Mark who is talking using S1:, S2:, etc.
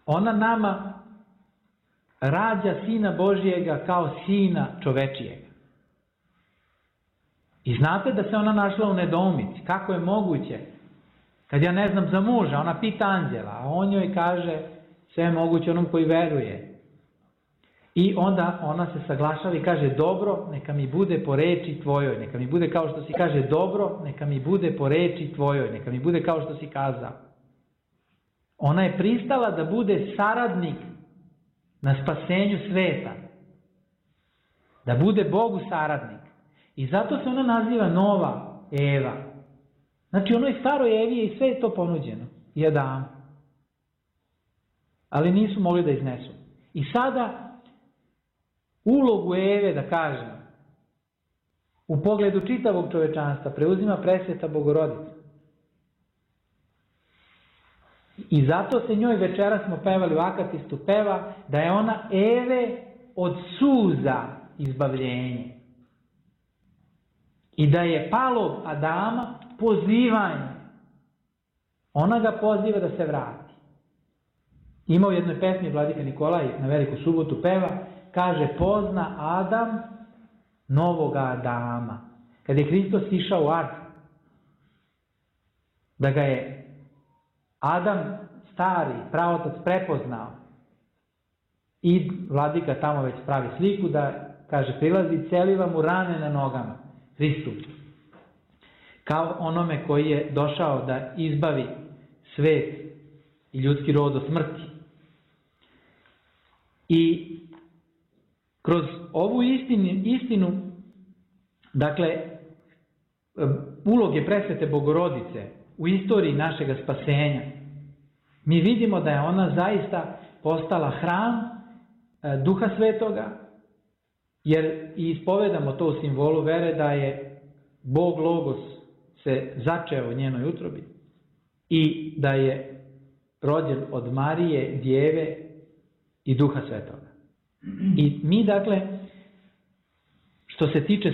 S1: ona nama rađa Sina Božijega kao Sina čovečijega. I znate da se ona našla u nedoumici. Kako je moguće? Kad ja ne znam za muža, ona pita anđela, a on joj kaže sve je moguće onom koji veruje. I onda ona se saglašava i kaže, dobro, neka mi bude po reči tvojoj, neka mi bude kao što si kaže, dobro, neka mi bude po reči tvojoj, neka mi bude kao što si kazao. Ona je pristala da bude saradnik na spasenju sveta. Da bude Bogu saradnik. I zato se ona naziva nova Eva. Znači onoj staroj Evi je i sve je to ponuđeno. I Adamu. Ali nisu mogli da iznesu. I sada ulogu Eve, da kažem, u pogledu čitavog čovečanstva preuzima presveta Bogorodica. I zato se njoj večera smo pevali u akatistu peva da je ona Eve od suza izbavljenje. I da je palog Adama pozivanje. Ona ga poziva da se vrati. Ima u jednoj pesmi vladika Nikolaj na Veliku subotu peva, kaže pozna Adam novoga Adama. Kad je Hristos išao u Ad, da ga je Adam stari, pravotac prepoznao i vladika tamo već pravi sliku da kaže prilazi, celiva mu rane na nogama Hristu kao onome koji je došao da izbavi svet i ljudski rod od smrti. I kroz ovu istinu, dakle, uloge presvete Bogorodice u istoriji našega spasenja, mi vidimo da je ona zaista postala hram Duha Svetoga, jer ispovedamo to u simbolu vere da je Bog Logos se začeo u njenoj utrobi i da je rođen od Marije, Djeve i Duha Svetoga. I mi, dakle, što se tiče